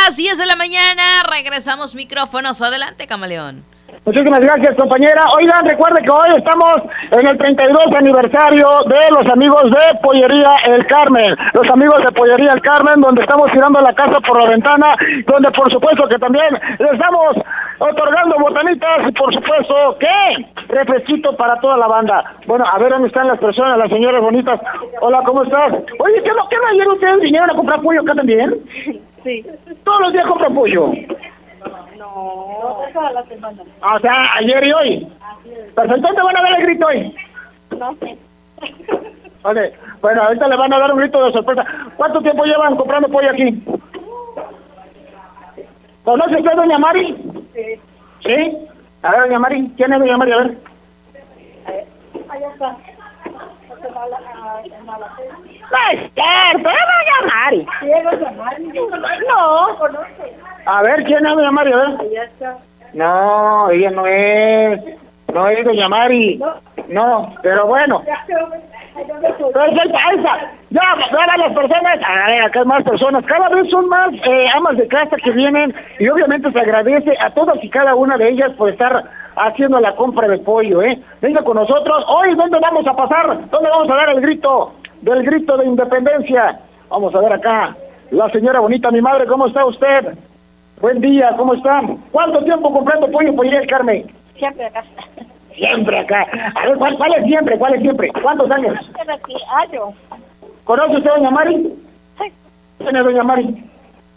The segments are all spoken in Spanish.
las 10 de la mañana. Regresamos micrófonos. Adelante, Camaleón. Muchísimas gracias, compañera. Oigan, recuerde que hoy estamos en el 32 aniversario de los amigos de Pollería El Carmen. Los amigos de Pollería El Carmen, donde estamos tirando la casa por la ventana, donde por supuesto que también les estamos otorgando botanitas y por supuesto que refresquito para toda la banda. Bueno, a ver dónde están las personas, las señoras bonitas. Hola, ¿cómo estás? Oye, ¿qué no ayer ustedes vinieron a comprar pollo acá también? Sí. Todos los días compran pollo. No, toda la semana. O sea, ayer y hoy. Perfecto, ¿dónde van a dar el grito hoy? No sé. Vale, bueno, ahorita le van a dar un grito de sorpresa. ¿Cuánto tiempo llevan comprando pollo aquí? ¿Conoce usted a doña Mari? Sí. ¿Sí? A ver, doña Mari, ¿quién es doña Mari? A ver. Allá está. No es cierto, es doña Mari. Sí, es doña Mari. No. ¿Conoce? A ver, ¿quién es doña Mari? A ver. Allá está. No, ella no es. No es doña Mari. No, pero bueno. Pero es el paisa. Ya, a las personas. A ver, acá hay más personas. Cada vez son más amas de casa que vienen. Y obviamente se agradece a todas y cada una de ellas por estar haciendo la compra de pollo, ¿eh? Venga con nosotros. Hoy, ¿dónde vamos a pasar? ¿Dónde vamos a dar el grito? Del grito de independencia. Vamos a ver acá. La señora bonita, mi madre, ¿cómo está usted? Buen día, ¿cómo están? ¿Cuánto tiempo comprando pollo en Pollería El Carmen? Siempre acá. Siempre acá. A ver, ¿cuál es siempre? ¿Cuál es siempre? ¿Cuántos años? Siempre aquí, año. ¿Conoce usted a doña Mari? Sí. ¿Quién es doña Mari?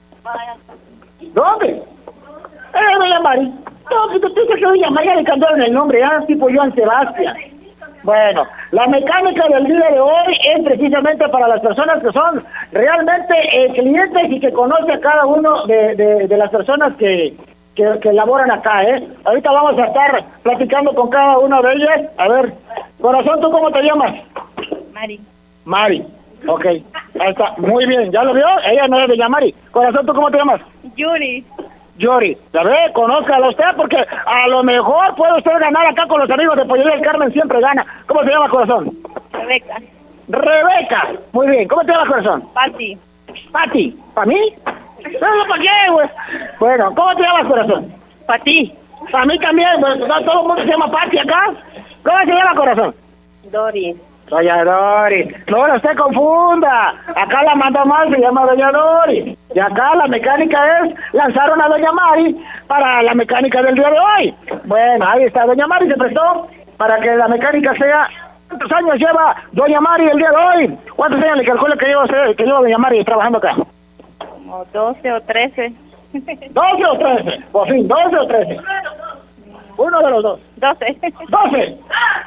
¿Dónde? Doña Mari. No, tú piensas que doña Mari le cambiaron el nombre, tipo Joan Sebastián. Bueno, la mecánica del día de hoy es precisamente para las personas que son realmente clientes y que conocen a cada uno de las personas que laboran acá, ¿eh? Ahorita vamos a estar platicando con cada una de ellas. A ver, corazón, ¿tú cómo te llamas? Mari. Mari, ok. Ahí está, muy bien, ¿ya lo vio? Ella no es doña Mari. Corazón, ¿tú cómo te llamas? Yuri. Yuri, ¿ya ve? Conózcala usted porque a lo mejor puede usted ganar acá con los amigos de Pollería El Carmen, siempre gana. ¿Cómo se llama, corazón? Rebeca. Rebeca, muy bien. ¿Cómo te llamas, corazón? Pati. Pati, ¿para mí? No, ¿para qué, güey? Bueno, ¿cómo te llamas, corazón? Pati. Para mí también, pues, todo el mundo se llama Pati acá. ¿Cómo se llama, corazón? Dori. Doña Dori, no se confunda, acá la manda mal, se llama Doña Dori, y acá la mecánica es, lanzaron a Doña Mari para la mecánica del día de hoy. Bueno, ahí está, Doña Mari se prestó para que la mecánica sea. ¿Cuántos años lleva Doña Mari el día de hoy? ¿Cuántos años le calcula que lleva Doña Mari trabajando acá? Como 12 o 13. ¿12 o 13? Por fin, 12 o 13. Uno de los dos. 12. 12.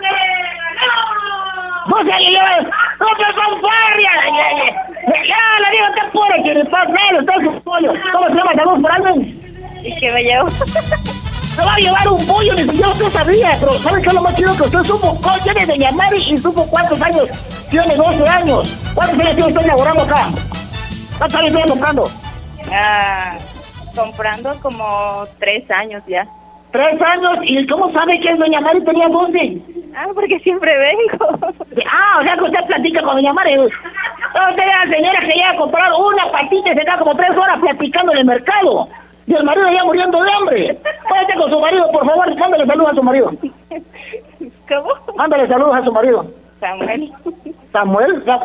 12 años lleva. ¡No te fanfarria! Ya, le digo, te apures, que le pasa nada, está su pollo. ¿Cómo se llama? ¿Saludos por alguien? ¿Y qué me llevo? Se va a llevar un pollo, ni siquiera usted sabía, pero ¿sabe qué es lo más chido? Que usted supo cuál tiene Doña Mari y supo cuántos años tiene, 12 años. ¿Cuántos años tiene usted laborando acá? ¿Cuántos años tiene comprando? Comprando como 3 años ya. 3 años, ¿y cómo sabe que Doña Mari tenía 12? Porque siempre vengo. O sea que usted platica con Doña Mari. Usted es la señora que llega a comprar una patita y se queda como 3 horas platicando en el mercado. Y el marido ya muriendo de hambre. Váyate con su marido, por favor, mándale saludos a su marido. ¿Cómo? Mándale saludos a su marido. Samuel. Samuel va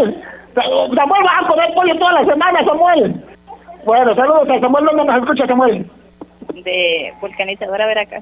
a comer pollo toda la semana, Samuel. Bueno, saludos a Samuel. ¿Dónde nos escucha, Samuel? De Vulcanizadora Veracruz.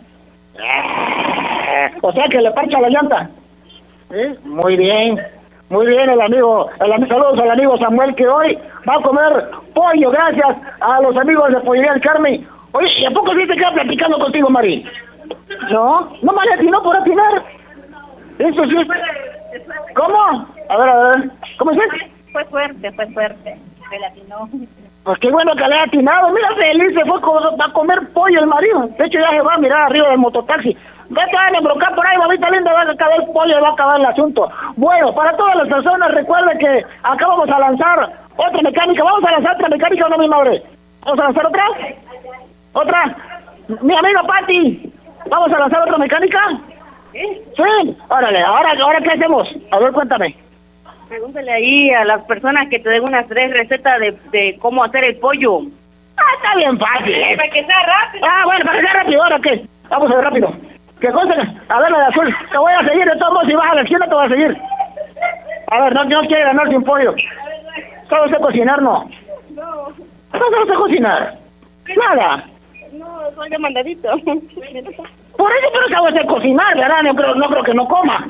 O sea que le parcha la llanta. ¿Sí? Muy bien el amigo, saludos al amigo Samuel que hoy va a comer pollo gracias a los amigos de Pollería El Carmen. Oye, ¿y a poco sí te queda platicando contigo, Mari? No me atinó por atinar. Eso sí. ¿Cómo? A ver, ¿cómo es? Fue fuerte. Se le atinó. Pues qué bueno que le ha atinado. Mira, feliz se fue a comer pollo el marido. De hecho, ya se va a mirar arriba del mototaxi. Vete a embrocar por ahí, babita linda, va a acabar el pollo y va a acabar el asunto. Bueno, para todas las personas, recuerden que acá vamos a lanzar otra mecánica. ¿Vamos a lanzar otra mecánica o no, mi madre? ¿Vamos a lanzar otra? ¿Otra? Mi amiga Pati, ¿vamos a lanzar otra mecánica? Sí. Órale, ¿ahora qué hacemos? A ver, cuéntame. Pregúntale ahí a las personas que te den unas 3 recetas de cómo hacer el pollo. está bien fácil. Para que sea rápido. Ah, bueno, para que sea rápido, ¿ahora qué? Vamos a ver rápido. ¿Qué cosa? A ver, la de azul. Te voy a seguir, de todos modos, si vas a la esquina te voy a seguir. A ver, no quiere ganar sin pollo. ¿Sabe usted cocinar, no? No, No sabe usted cocinar. Nada. no, soy de mandadito. Por eso, pero sabe usted cocinar, ¿verdad? No creo que no coma.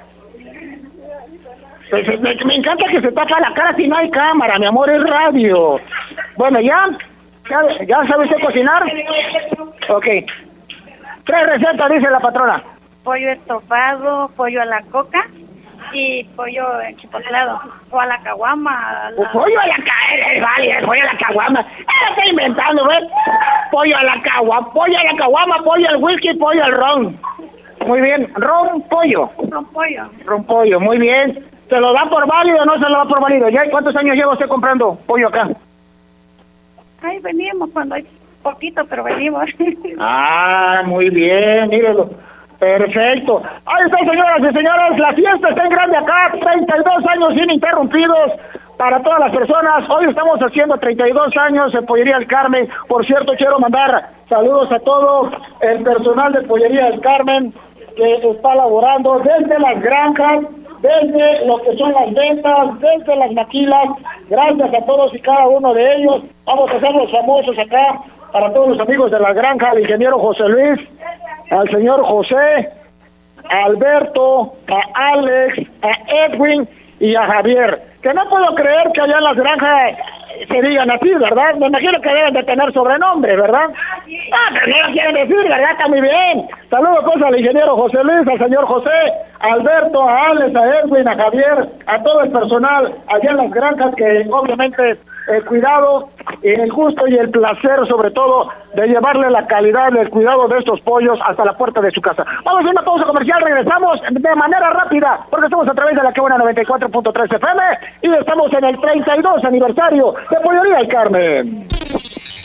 Me encanta que se tapa la cara si no hay cámara, mi amor, es radio. Bueno, ¿ya sabe usted cocinar? Ok. 3 recetas, dice la patrona. Pollo estofado, pollo a la coca y pollo enchipotlado. O a la caguama. Pollo a la pollo a la caguama. Está inventando, ¿ves? Pollo a la caguama, pollo al whisky, pollo al ron. Muy bien, ron, pollo. Con pollo. Ron, pollo, muy bien. ¿Se lo da por válido o no se lo da por válido? ¿Ya cuántos años lleva usted comprando pollo acá? Ay, venimos cuando hay poquito, pero venimos. Ah, muy bien, mírelo. Perfecto. Ahí está, señoras y señores, la fiesta está en grande acá, 32 años ininterrumpidos para todas las personas. Hoy estamos haciendo 32 años en Pollería El Carmen. Por cierto, quiero mandar saludos a todo el personal de Pollería El Carmen que está laborando desde las granjas, desde lo que son las ventas, desde las maquilas. Gracias a todos y cada uno de ellos. Vamos a hacer los famosos acá para todos los amigos de la granja, al ingeniero José Luis, al señor José, a Alberto, a Alex, a Edwin y a Javier. Que no puedo creer que allá en las granjas se digan así, ¿verdad? Me imagino que deben de tener sobrenombre, ¿verdad? Ah, pero no lo quieren decir, ¿verdad? Está muy bien. Saludos pues al ingeniero José Luis, al señor José, a Alberto, a Alex, a Edwin, a Javier, a todo el personal allá en las granjas que obviamente el cuidado, el gusto y el placer sobre todo de llevarle la calidad, el cuidado de estos pollos hasta la puerta de su casa. Vamos a una pausa comercial, regresamos de manera rápida porque estamos a través de la Quebuena 94.3 FM y estamos en el 32 aniversario de Pollería El Carmen.